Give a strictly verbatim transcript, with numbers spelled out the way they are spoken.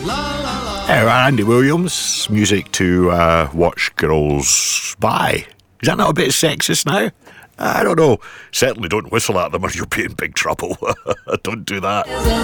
Uh, Andy Williams, music to uh, watch girls spy. Is that not a bit sexist now? I don't know. Certainly don't whistle at them or you'll be in big trouble. Don't do that.